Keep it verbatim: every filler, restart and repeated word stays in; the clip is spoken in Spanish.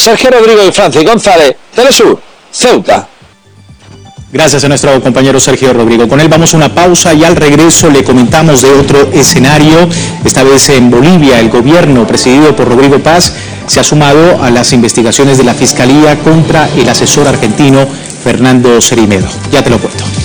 Sergio Rodrigo y Francis González, Telesur, Ceuta. Gracias a nuestro compañero Sergio Rodrigo. Con él vamos a una pausa y al regreso le comentamos de otro escenario. Esta vez en Bolivia, el gobierno presidido por Rodrigo Paz se ha sumado a las investigaciones de la Fiscalía contra el asesor argentino Fernando Cerimedo. Ya te lo cuento.